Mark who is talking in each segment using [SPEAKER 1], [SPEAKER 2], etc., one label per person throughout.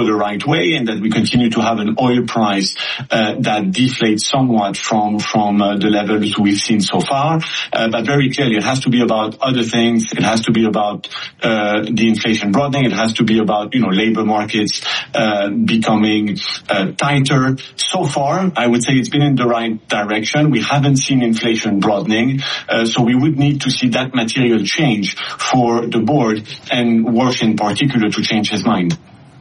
[SPEAKER 1] go the right way and that we continue to have an oil price that deflates somewhat from the levels we've seen so far. But very clearly, it has to be about other things. It has to be about the inflation broadening. It has to be about, labor markets becoming tighter. So far, I would say it's been in the right direction. We haven't seen inflation broadening, so we would need to see that material change for the board and Walsh in particular to change his mind.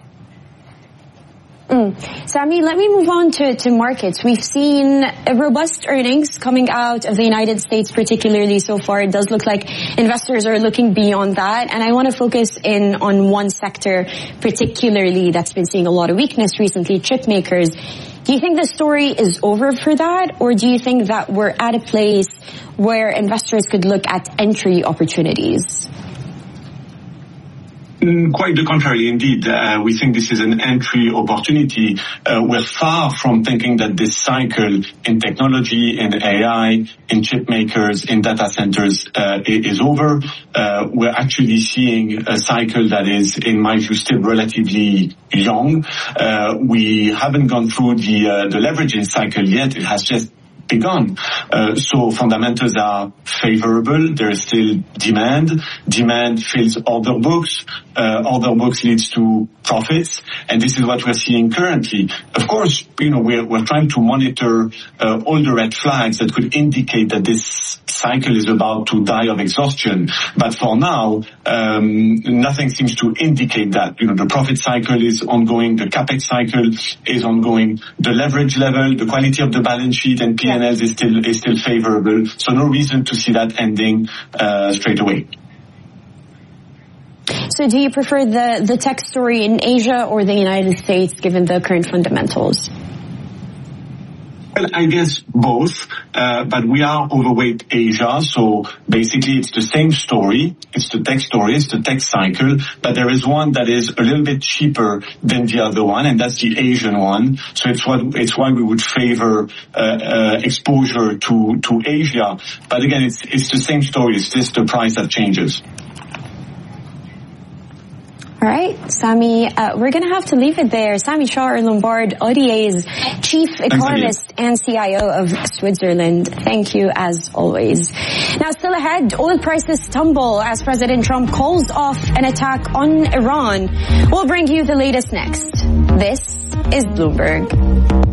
[SPEAKER 2] Sami, let me move on to markets. We've seen robust earnings coming out of the United States, particularly so far. It does look like investors are looking beyond that. And I want to focus in on one sector particularly that's been seeing a lot of weakness recently, chip makers. Do you think the story is over for that? Or do you think that we're at a place where investors could look at entry opportunities?
[SPEAKER 1] Quite the contrary, indeed. We think this is an entry opportunity. We're far from thinking that this cycle in technology, in AI, in chip makers, in data centers is over. We're actually seeing a cycle that is, in my view, still relatively young. We haven't gone through the leveraging cycle yet. It has just begun. So fundamentals are favorable. There is still demand. Demand fills order books. Order books leads to profits. And this is what we're seeing currently. Of course, we're trying to monitor all the red flags that could indicate that this cycle is about to die of exhaustion. But for now, nothing seems to indicate that. The profit cycle is ongoing. The capex cycle is ongoing. The leverage level, the quality of the balance sheet and P&L is still favorable. So no reason to see that ending straight away.
[SPEAKER 2] So do you prefer the tech story in Asia or the United States given the current fundamentals?
[SPEAKER 1] Well, I guess both, but we are overweight Asia, so basically it's the same story. It's the tech story, it's the tech cycle, but there is one that is a little bit cheaper than the other one, and that's the Asian one. So it's why we would favor exposure to Asia. But again, it's the same story. It's just the price that changes.
[SPEAKER 2] All right, Sami, we're going to have to leave it there. Sami Charr-Lombard, ODA's Chief Economist and CIO of Switzerland. Thank you, as always. Now, still ahead, oil prices tumble as President Trump calls off an attack on Iran. We'll bring you the latest next. This is Bloomberg.